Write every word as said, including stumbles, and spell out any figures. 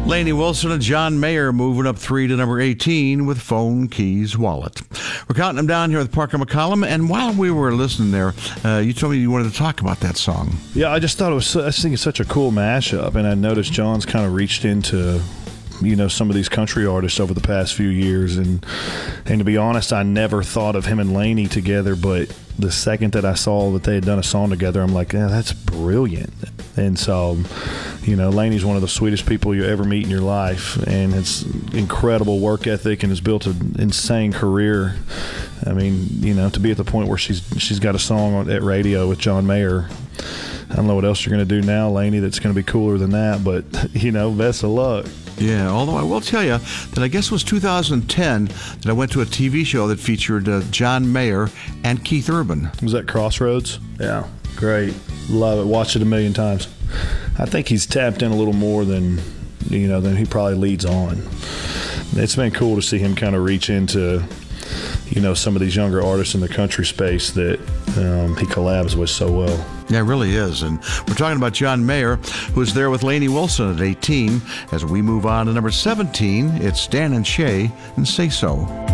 Lainey Wilson and John Mayer moving up three to number eighteen with Phone, Keys, Wallet. We're counting them down here with Parker McCollum, and while we were listening there, uh, you told me you wanted to talk about that song. Yeah, I just thought it was, I think it's such a cool mashup, and I noticed John's kind of reached into, you know, some of these country artists over the past few years, and and to be honest, I never thought of him and Lainey together, but the second that I saw that they had done a song together, I'm like, yeah, that's brilliant. And so, you know, Lainey's one of the sweetest people you ever meet in your life, and has incredible work ethic and has built an insane career. I mean, you know, to be at the point where she's she's got a song on, at radio with John Mayer. I don't know what else you're going to do now, Lainey, that's going to be cooler than that, but, you know, best of luck. Yeah, although I will tell you that I guess it was two thousand ten that I went to a T V show that featured uh, John Mayer and Keith Urban. Was that Crossroads? Yeah, great. Love it. Watched it a million times. I think he's tapped in a little more than, you know, than he probably leads on. It's been cool to see him kind of reach into, you know, some of these younger artists in the country space that um, he collabs with so well. Yeah, it really is. And we're talking about John Mayer, who's there with Lainey Wilson at eighteen. As we move on to number seventeen, it's Dan and Shay and Say So.